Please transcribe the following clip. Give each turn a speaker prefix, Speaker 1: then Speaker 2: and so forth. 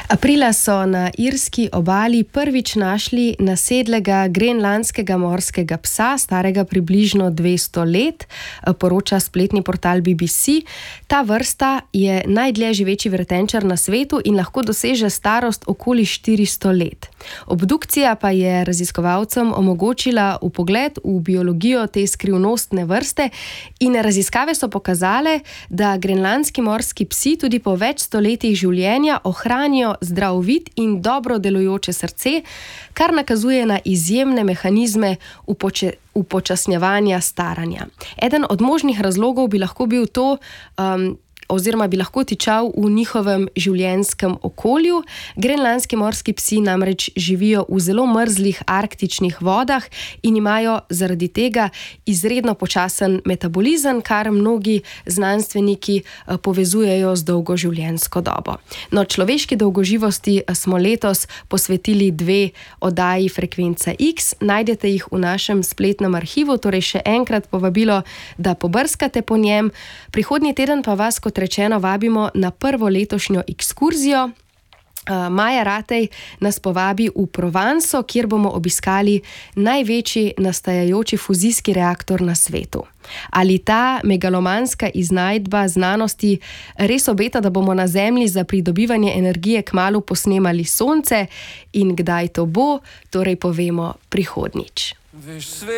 Speaker 1: Aprila so na irski obali prvič našli nasedlega grenlandskega morskega psa, starega približno 200 let, poroča spletni portal BBC. Ta vrsta je najdlje živeči vretenčar na svetu in lahko doseže starost okoli 400 let. Obdukcija pa je raziskovalcem omogočila vpogled v biologijo te skrivnostne vrste in raziskave so pokazale, da grenlandski morski psi tudi po več stoletjih življenja ohranijo zdrav vid in dobro delujoče srce, kar nakazuje na izjemne mehanizme upočasnjevanja staranja. Eden od možnih razlogov bi lahko bil to, oziroma bi lahko tičal v njihovem življenjskem okolju. Grenlandski morski psi namreč živijo v zelo mrzlih arktičnih vodah in imajo zaradi tega izredno počasen metabolizem, kar mnogi znanstveniki povezujejo z dolgo življenjsko dobo. No, človeški dolgoživosti smo letos posvetili 2 oddaji Frekvenca X. Najdete jih v našem spletnem arhivu, torej še enkrat povabilo, da pobrskate po njem. Prihodnji teden pa vas, kot rečeno, vabimo na prvo letošnjo ekskurzijo. Maja Ratej nas povabi v Provanso, kjer bomo obiskali največji nastajajoči fuzijski reaktor na svetu. Ali ta megalomanska iznajdba znanosti res obeta, da bomo na Zemlji za pridobivanje energije kmalu posnemali Sonce, in kdaj to bo, torej povemo prihodnjič.